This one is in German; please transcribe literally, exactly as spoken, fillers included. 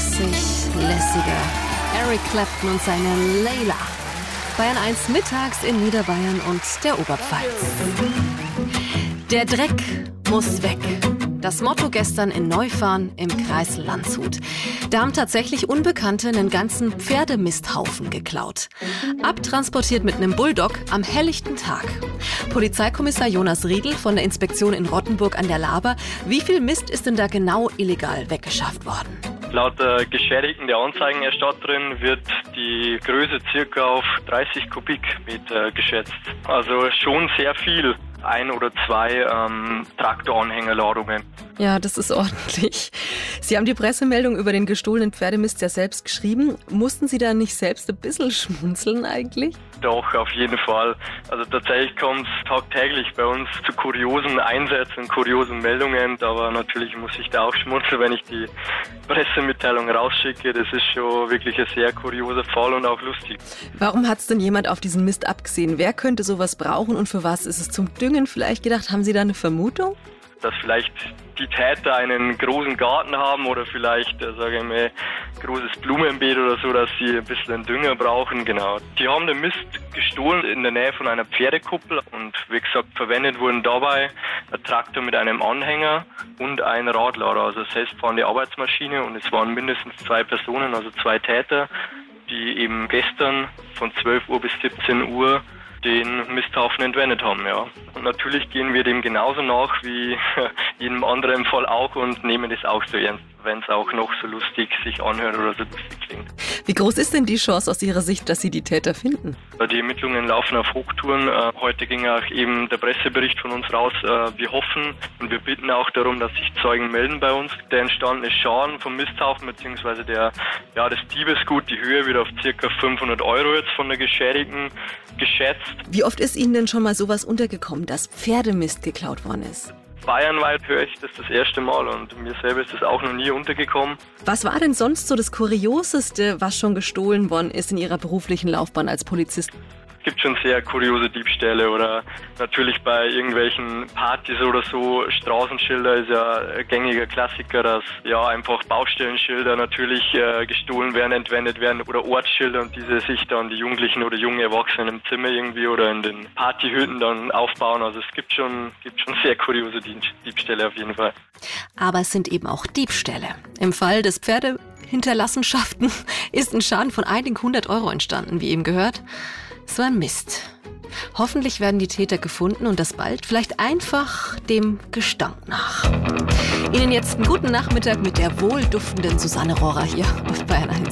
lässig, lässiger Eric Clapton und seine Layla. Bayern eins mittags in Niederbayern und der Oberpfalz. Der Dreck muss weg. Das Motto gestern in Neufahren im Kreis Landshut. Da haben tatsächlich Unbekannte einen ganzen Pferdemisthaufen geklaut. Abtransportiert mit einem Bulldog am helllichten Tag. Polizeikommissar Jonas Riedl von der Inspektion in Rottenburg an der Laber. Wie viel Mist ist denn da genau illegal weggeschafft worden? Laut der Geschädigten der Anzeigenerstatterin wird die Größe circa auf dreißig Kubikmeter geschätzt. Also schon sehr viel. Ein oder zwei ähm, Traktoranhängerladungen. Ja, das ist ordentlich. Sie haben die Pressemeldung über den gestohlenen Pferdemist ja selbst geschrieben. Mussten Sie da nicht selbst ein bisschen schmunzeln eigentlich? Doch, auf jeden Fall. Also tatsächlich kommt es tagtäglich bei uns zu kuriosen Einsätzen, kuriosen Meldungen. Aber natürlich muss ich da auch schmunzeln, wenn ich die Pressemitteilung rausschicke. Das ist schon wirklich ein sehr kurioser Fall und auch lustig. Warum hat es denn jemand auf diesen Mist abgesehen? Wer könnte sowas brauchen und für was ist es zum Düngen vielleicht gedacht? Haben Sie da eine Vermutung? Dass vielleicht die Täter einen großen Garten haben oder vielleicht, äh, sage ich mal, großes Blumenbeet oder so, dass sie ein bisschen Dünger brauchen, genau. Die haben den Mist gestohlen in der Nähe von einer Pferdekuppel und wie gesagt, verwendet wurden dabei ein Traktor mit einem Anhänger und ein Radlader, also selbstfahrende Arbeitsmaschine, und es waren mindestens zwei Personen, also zwei Täter, die eben gestern von zwölf Uhr bis siebzehn Uhr den Misthaufen entwendet haben, ja. Und natürlich gehen wir dem genauso nach wie jedem anderen Fall auch und nehmen das auch so ernst, wenn es auch noch so lustig sich anhört oder so lustig klingt. Wie groß ist denn die Chance aus Ihrer Sicht, dass Sie die Täter finden? Die Ermittlungen laufen auf Hochtouren. Heute ging auch eben der Pressebericht von uns raus. Wir hoffen und wir bitten auch darum, dass sich Zeugen melden bei uns. Der entstandene Schaden vom Misthaufen bzw. der, ja, das Diebesgut, die Höhe wird auf ca. fünfhundert Euro jetzt von der Geschädigten geschätzt. Wie oft ist Ihnen denn schon mal sowas untergekommen, dass Pferdemist geklaut worden ist? Bayernweit höre ich das das erste Mal und mir selber ist das auch noch nie untergekommen. Was war denn sonst so das Kurioseste, was schon gestohlen worden ist in Ihrer beruflichen Laufbahn als Polizist? Es gibt schon sehr kuriose Diebstähle oder natürlich bei irgendwelchen Partys oder so. Straßenschilder ist ja ein gängiger Klassiker, dass ja einfach Baustellenschilder natürlich äh, gestohlen werden, entwendet werden oder Ortsschilder und diese sich dann die Jugendlichen oder jungen Erwachsenen im Zimmer irgendwie oder in den Partyhütten dann aufbauen. Also es gibt schon, gibt schon sehr kuriose Diebstähle auf jeden Fall. Aber es sind eben auch Diebstähle. Im Fall des Pferdehinterlassenschaften ist ein Schaden von einigen hundert Euro entstanden, wie eben gehört. So ein Mist. Hoffentlich werden die Täter gefunden und das bald, vielleicht einfach dem Gestank nach. Ihnen jetzt einen guten Nachmittag mit der wohlduftenden Susanne Rohrer hier auf Bayern eins.